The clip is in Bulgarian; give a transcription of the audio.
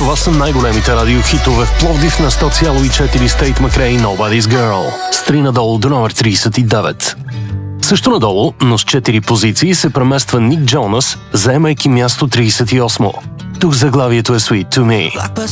Това са най-големите радиохитове в Пловдив на 100,4 State McRae Nobody's Girl. С 3 надолу до номер 39. Също надолу, но с 4 позиции се премества Ник Джонас, заемайки място 38. Тук заглавието е Sweet to Me.